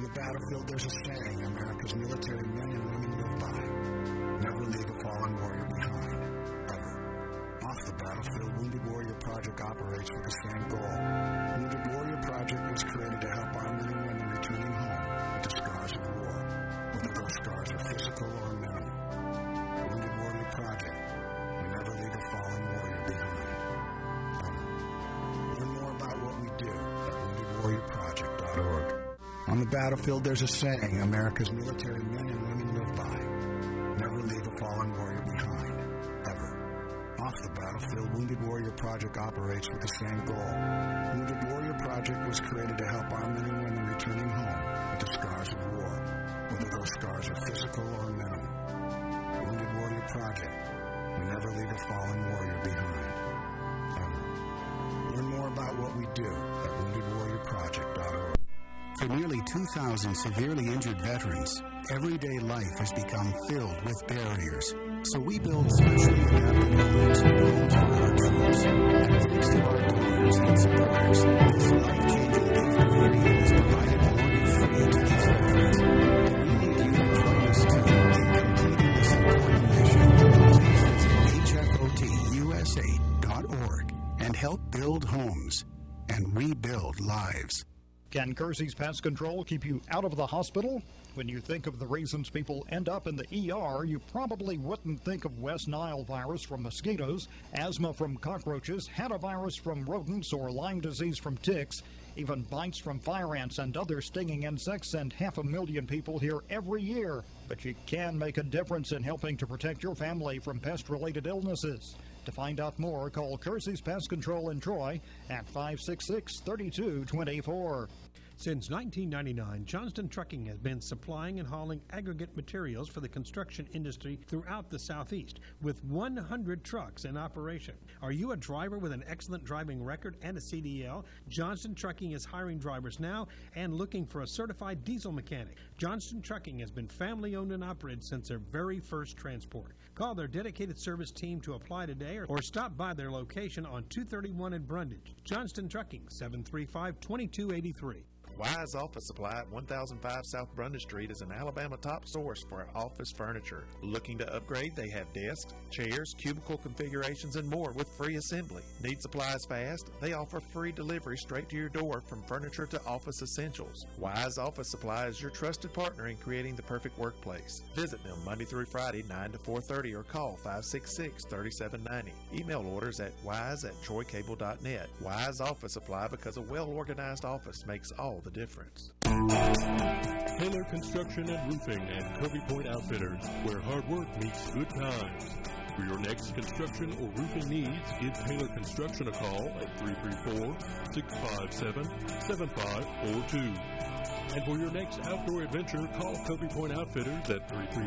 On the battlefield, there's a saying America's military men and women live by. Never leave a fallen warrior behind, ever. Off the battlefield, Wounded Warrior Project operates with the same goal. Wounded Warrior Project was created to help our men and women returning home with the scars of war, whether those scars are physical or mental. Wounded Warrior Project. We never leave a fallen warrior behind, ever. Learn more about what we do at woundedwarriorproject.org. On the battlefield, there's a saying America's military men and women live by. Never leave a fallen warrior behind, ever. Off the battlefield, Wounded Warrior Project operates with the same goal. Wounded Warrior Project was created to help our men and women returning home with the scars of war, whether those scars are physical or mental. Wounded Warrior Project. We never leave a fallen warrior behind, ever. Learn more about what we do at woundedwarriorproject.org. For nearly 2,000 severely injured veterans, everyday life has become filled with barriers. So we build specially adapted homes and homes for our troops. And thanks to our donors and supporters, this life-changing gift of freedom is provided along free to these veterans. We need you to join us too in completing this important mission. Please visit hfotusa.org and help build homes and rebuild lives. Can Kersey's Pest Control keep you out of the hospital? When you think of the reasons people end up in the ER, you probably wouldn't think of West Nile virus from mosquitoes, asthma from cockroaches, hantavirus from rodents, or Lyme disease from ticks. Even bites from fire ants and other stinging insects send 500,000 people here every year. But you can make a difference in helping to protect your family from pest-related illnesses. To find out more, call Kersey's Pest Control in Troy at 566-3224. Since 1999, Johnston Trucking has been supplying and hauling aggregate materials for the construction industry throughout the Southeast, with 100 trucks in operation. Are you a driver with an excellent driving record and a CDL? Johnston Trucking is hiring drivers now and looking for a certified diesel mechanic. Johnston Trucking has been family-owned and operated since their very first transport. Call their dedicated service team to apply today or stop by their location on 231 in Brundage. Johnston Trucking, 735-2283. Wise Office Supply at 1005 South Brundage Street is an Alabama top source for office furniture. Looking to upgrade? They have desks, chairs, cubicle configurations, and more with free assembly. Need supplies fast? They offer free delivery straight to your door from furniture to office essentials. Wise Office Supply is your trusted partner in creating the perfect workplace. Visit them Monday through Friday, 9 to 4:30, or call 566-3790. Email orders at wise@troycable.net. Wise Office Supply, because a well-organized office makes all the difference. Taylor Construction and Roofing and Covey Point Outfitters, where hard work meets good times. For your next construction or roofing needs, give Taylor Construction a call at 334-657-7542. And for your next outdoor adventure, call Covey Point Outfitters at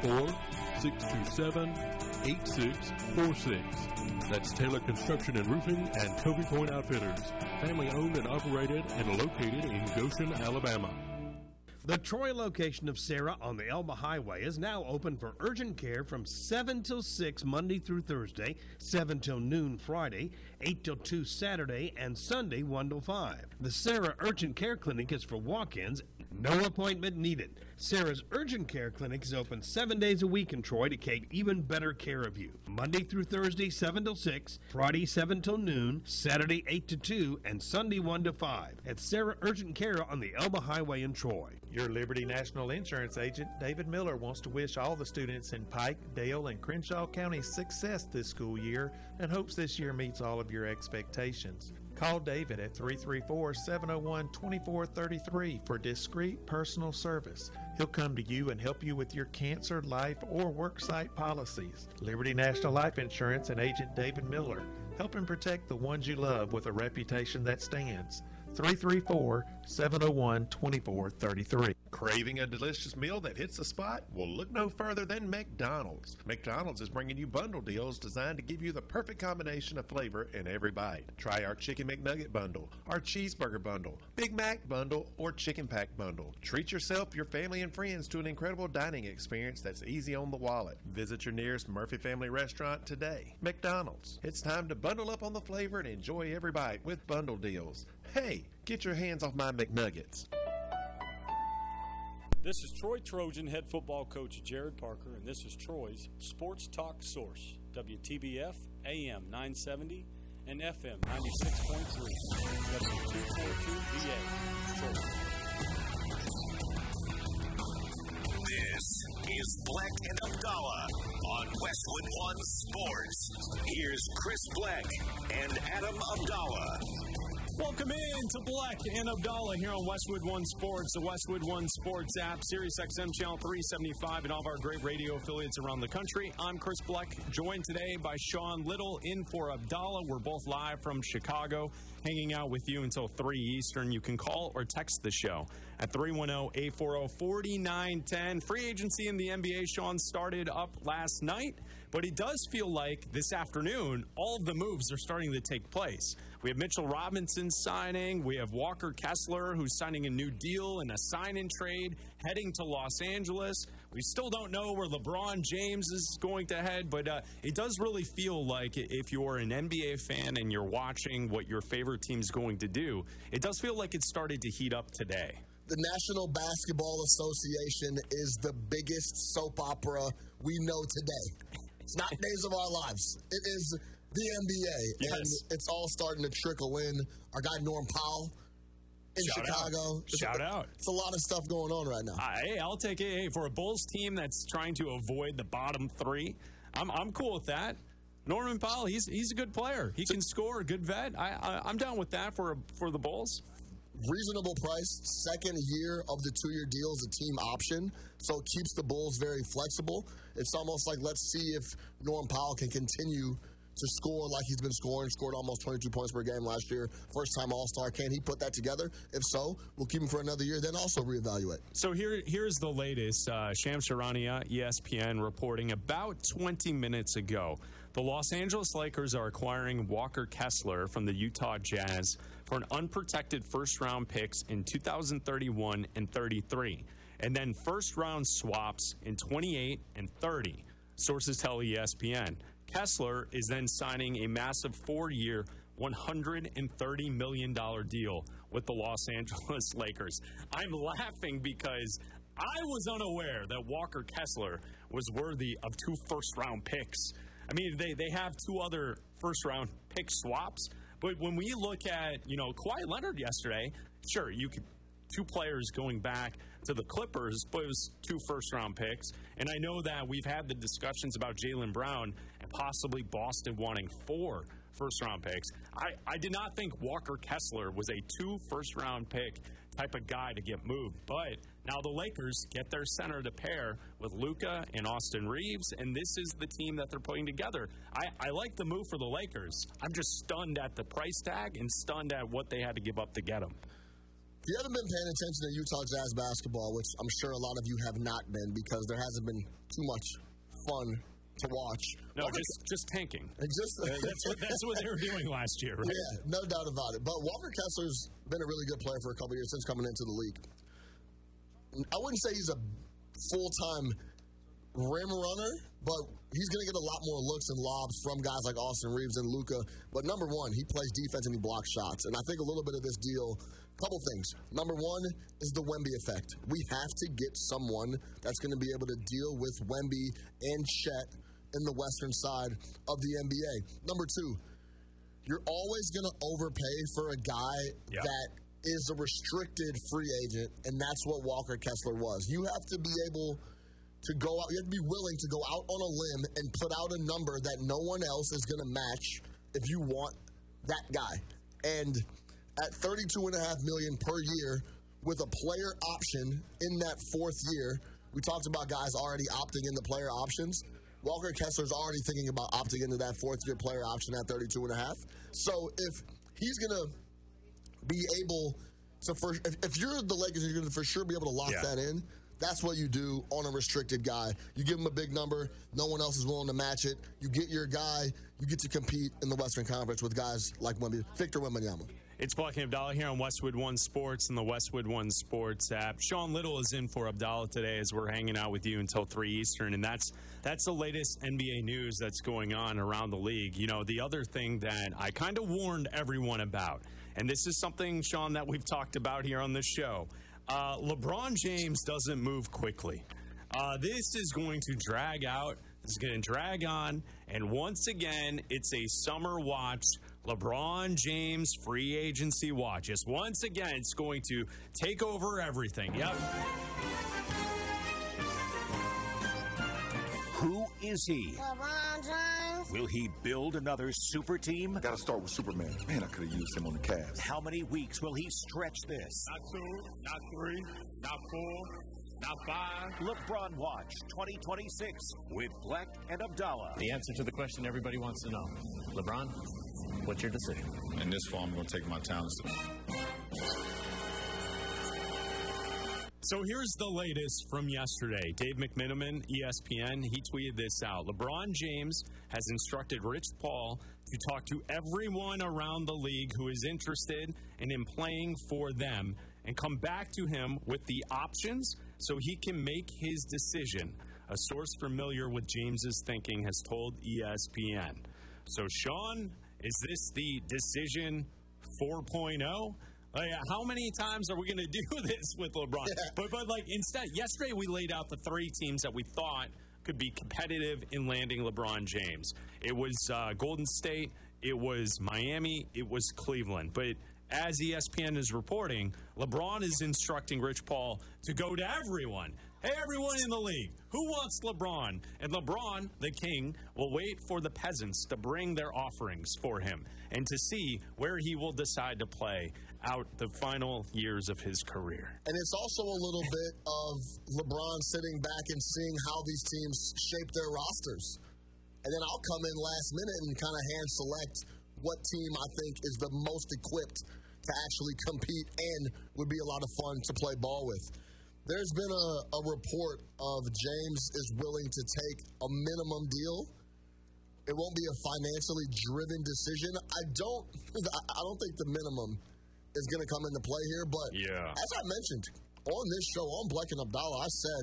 334-627-8646. That's Taylor Construction and Roofing and Covey Point Outfitters, family owned and operated and located in Goshen, Alabama. The Troy location of Sarah on the Elba Highway is now open for urgent care from 7 till 6 Monday through Thursday, 7 till noon Friday, 8 till 2 Saturday, and Sunday 1 till 5. The Sarah Urgent Care Clinic is for walk-ins. No appointment needed. Sarah's Urgent Care Clinic is open 7 days a week in Troy to take even better care of you. Monday through Thursday, 7 till 6, Friday, 7 till noon, Saturday, 8 to 2, and Sunday, 1 to 5. At Sarah Urgent Care on the Elba Highway in Troy. Your Liberty National Insurance agent, David Miller, wants to wish all the students in Pike, Dale, and Crenshaw counties success this school year and hopes this year meets all of your expectations. Call David at 334-701-2433 for discreet personal service. He'll come to you and help you with your cancer, life, or worksite policies. Liberty National Life Insurance and agent David Miller, helping protect the ones you love with a reputation that stands. 334-701-2433. Craving a delicious meal that hits the spot? Well, look no further than McDonald's. McDonald's is bringing you bundle deals designed to give you the perfect combination of flavor in every bite. Try our Chicken McNugget bundle, our Cheeseburger bundle, Big Mac bundle, or Chicken Pack bundle. Treat yourself, your family, and friends to an incredible dining experience that's easy on the wallet. Visit your nearest Murphy Family Restaurant today. McDonald's. It's time to bundle up on the flavor and enjoy every bite with bundle deals. Hey, get your hands off my McNuggets. This is Troy Trojan head football coach Jared Parker, and this is Troy's Sports Talk Source, WTBF AM 970 and FM 96.3, W242BA, Troy. This is Black and Abdallah on Westwood One Sports. Here's Chris Black and Adam Abdallah. Welcome in to Black and Abdallah here on Westwood One Sports, the Westwood One Sports app, Sirius XM Channel 375, and all of our great radio affiliates around the country. I'm Chris Black, joined today by Sean Little, in for Abdallah. We're both live from Chicago, hanging out with you until 3 Eastern. You can call or text the show at 310-840-4910. Free agency in the NBA, Sean, started up last night, but it does feel like this afternoon, all of the moves are starting to take place. We have Mitchell Robinson signing. We have Walker Kessler, who's signing a new deal in a sign-in trade, heading to Los Angeles. We still don't know where LeBron James is going to head, but it does really feel like if you're an NBA fan and you're watching what your favorite team's going to do, it does feel like it started to heat up today. The National Basketball Association is the biggest soap opera we know today. It's not Days of Our Lives. It is the NBA, yes. And it's all starting to trickle in. Our guy Norm Powell in Chicago. Shout out. It's a lot of stuff going on right now. Hey, I'll take it. Hey, for a Bulls team that's trying to avoid the bottom three, I'm cool with that. Norman Powell, he's a good player. He can score, a good vet. I'm down with that for the Bulls. Reasonable price, second year of the 2-year deal is a team option, so it keeps the Bulls very flexible. It's almost like, let's see if Norm Powell can continue to score like he's been scoring, scored almost 22 points per game last year, first-time All-Star. Can he put that together? If so, we'll keep him for another year, then also reevaluate. So here's the latest. Shams Charania, ESPN, reporting about 20 minutes ago. The Los Angeles Lakers are acquiring Walker Kessler from the Utah Jazz for an unprotected first-round picks in 2031 and 33, and then first-round swaps in 28 and 30, sources tell ESPN. Kessler is then signing a massive 4-year, $130 million deal with the Los Angeles Lakers. I'm laughing because I was unaware that Walker Kessler was worthy of 2 first-round picks. I mean, they have 2 other first-round pick swaps, but when we look at, Kawhi Leonard yesterday, sure, you could 2 players going back to the Clippers, but it was 2 first-round picks. And I know that we've had the discussions about Jaylen Brown and possibly Boston wanting 4 first-round picks. I did not think Walker Kessler was a 2 first-round pick type of guy to get moved. But now the Lakers get their center to pair with Luka and Austin Reeves, and this is the team that they're putting together. I like the move for the Lakers. I'm just stunned at the price tag and stunned at what they had to give up to get him. If you haven't been paying attention to Utah Jazz basketball, which I'm sure a lot of you have not been because there hasn't been too much fun to watch. No, just tanking. That's what they were doing last year, right? Yeah, no doubt about it. But Walker Kessler's been a really good player for a couple of years since coming into the league. I wouldn't say he's a full-time rim runner, but he's going to get a lot more looks and lobs from guys like Austin Reeves and Luka. But number one, he plays defense and he blocks shots. And I think a little bit of this deal, couple things. Number one is the Wemby effect. We have to get someone that's going to be able to deal with Wemby and Chet in the western side of the NBA. Number two, you're always going to overpay for a guy that is a restricted free agent, and that's what Walker Kessler was. You have to be able to go out, you have to be willing to go out on a limb and put out a number that no one else is going to match if you want that guy. And at $32.5 million per year with a player option in that 4th year, we talked about guys already opting into player options. Walker Kessler's already thinking about opting into that 4th year player option at $32.5. So if he's going to be able to, if you're the Lakers, you're going to for sure be able to lock that in. That's what you do on a restricted guy. You give him a big number. No one else is willing to match it. You get your guy. You get to compete in the Western Conference with guys like Victor Wembanyama. It's Black and Abdallah here on Westwood One Sports and the Westwood One Sports app. Sean Little is in for Abdallah today as we're hanging out with you until 3 Eastern, and that's the latest NBA news that's going on around the league. The other thing that I kind of warned everyone about, and this is something, Sean, that we've talked about here on this show, LeBron James doesn't move quickly. This is going to drag out. This is going to drag on. And once again, it's a summer watch. LeBron James free agency watch. Just once again, it's going to take over everything. Yep. Who is he? LeBron James. Will he build another super team? Gotta start with Superman. Man, I could have used him on the Cavs. How many weeks will he stretch this? Not 2, not 3, not 4, not 5. LeBron Watch 2026 with Black and Abdallah. The answer to the question everybody wants to know. LeBron, what's your decision? In this fall, I'm going to take my talents to... So here's the latest from yesterday. Dave McMenamin, ESPN, he tweeted this out. LeBron James has instructed Rich Paul to talk to everyone around the league who is interested in him playing for them and come back to him with the options so he can make his decision. A source familiar with James's thinking has told ESPN. So, Sean, is this the decision 4.0? How many times are we going to do this with LeBron? Yeah. But like instead, yesterday we laid out the 3 teams that we thought could be competitive in landing LeBron James. It was Golden State, it was Miami, it was Cleveland. But as ESPN is reporting, LeBron is instructing Rich Paul to go to everyone. Hey, everyone in the league, who wants LeBron? And LeBron, the king, will wait for the peasants to bring their offerings for him and to see where he will decide to play out the final years of his career. And it's also a little bit of LeBron sitting back and seeing how these teams shape their rosters. And then I'll come in last minute and kind of hand select what team I think is the most equipped to actually compete and would be a lot of fun to play ball with. There's been a report of James is willing to take a minimum deal. It won't be a financially driven decision. I don't think the minimum is going to come into play here, but as I mentioned on this show, on Black and Abdallah, I said,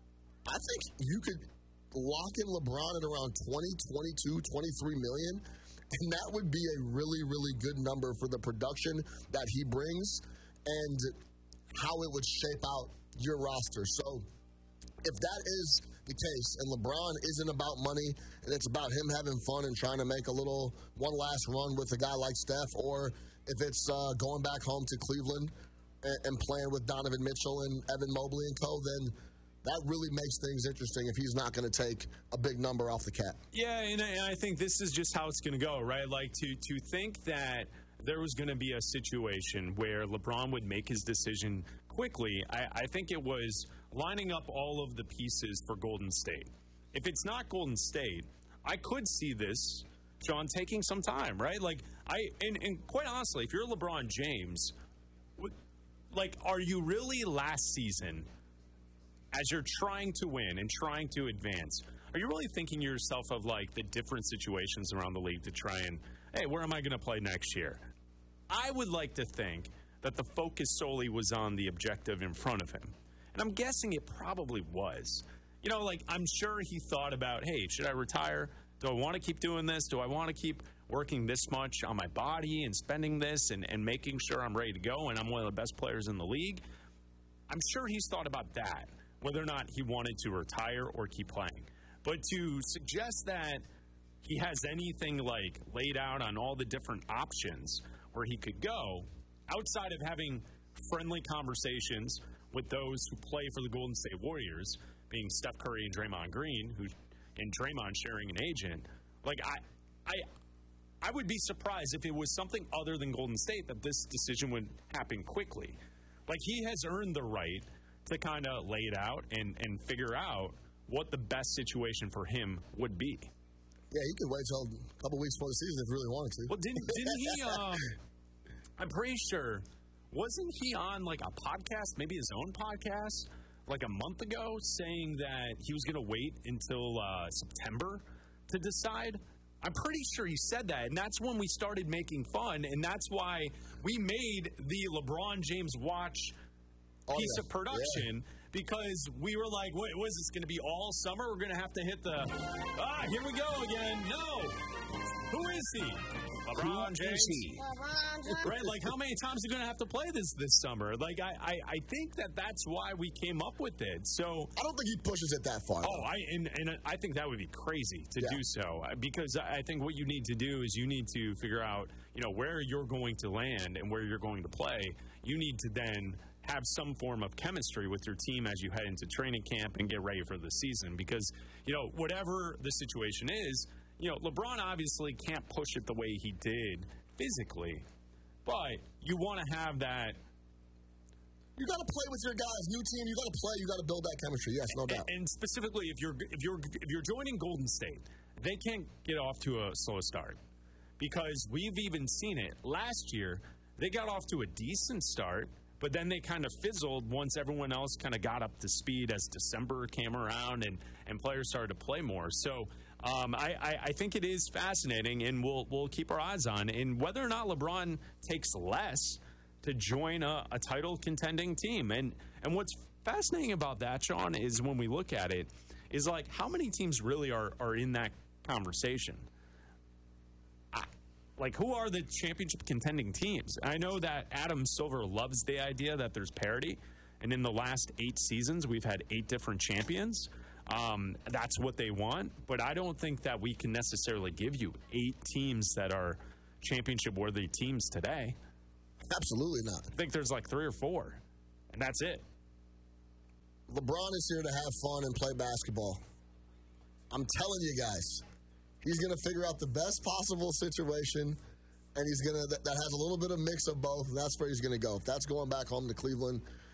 I think you could lock in LeBron at around 20, 22, 23 million, and that would be a really, really good number for the production that he brings and how it would shape out your roster. So if that is the case and LeBron isn't about money and it's about him having fun and trying to make one last run with a guy like Steph, or if it's going back home to Cleveland and playing with Donovan Mitchell and Evan Mobley and co., then that really makes things interesting if he's not going to take a big number off the cap. Yeah, and I think this is just how it's going to go, right? Like to think that there was going to be a situation where LeBron would make his decision quickly, I think it was lining up all of the pieces for Golden State. If it's not Golden State, I could see this, Sean, taking some time, right? Like, and quite honestly, if you're LeBron James, like, are you really last season, as you're trying to win and trying to advance, are you really thinking to yourself of, like, the different situations around the league to try and, hey, where am I going to play next year? I would like to think that the focus solely was on the objective in front of him. And I'm guessing it probably was. You know, like, I'm sure he thought about, hey, should I retire? Do I want to keep doing this? Do I want to keep working this much on my body and spending this and making sure I'm ready to go and I'm one of the best players in the league? I'm sure he's thought about that, whether or not he wanted to retire or keep playing. But to suggest that he has anything, like, laid out on all the different options where he could go, outside of having friendly conversations with those who play for the Golden State Warriors, being Steph Curry and Draymond Green, and Draymond sharing an agent, like, I would be surprised if it was something other than Golden State that this decision would happen quickly. Like, he has earned the right to kind of lay it out and figure out what the best situation for him would be. Yeah, he could wait till a couple weeks before the season if he really wanted to. Well, didn't he, I'm pretty sure, wasn't he on, like, a podcast, maybe his own podcast, like a month ago, saying that he was going to wait until September to decide? I'm pretty sure he said that, and that's when we started making fun, and that's why we made the LeBron James watch piece of production, because we were like, what is this going to be all summer? We're going to have to hit the, here we go again. No. Who is he? LeBron James. Right? Like, how many times are you going to have to play this summer? Like, I think that's why we came up with it. So I don't think he pushes it that far. Oh, and I think that would be crazy to do so, because I think what you need to do is you need to figure out, where you're going to land and where you're going to play. You need to then have some form of chemistry with your team as you head into training camp and get ready for the season, because, whatever the situation is, LeBron obviously can't push it the way he did physically, but you want to have that. You got to play with your guys. New team, you got to play. You got to build that chemistry. Yes, no doubt. And specifically, if you're joining Golden State, they can't get off to a slow start, because we've even seen it last year. They got off to a decent start, but then they kind of fizzled once everyone else kind of got up to speed as December came around and players started to play more. So I think it is fascinating, and we'll keep our eyes on. And whether or not LeBron takes less to join a title contending team. And what's fascinating about that, Sean, is when we look at it, is like how many teams really are in that conversation? Like, who are the championship contending teams? I know that Adam Silver loves the idea that there's parity, and in the last 8 seasons, we've had 8 different champions. That's what they want, but I don't think that we can necessarily give you 8 teams that are championship-worthy teams today. Absolutely not. I think there's like 3 or 4, and that's it. LeBron is here to have fun and play basketball. I'm telling you guys. He's going to figure out the best possible situation, and he's going to that has a little bit of mix of both, and that's where he's going to go. If that's going back home to Cleveland,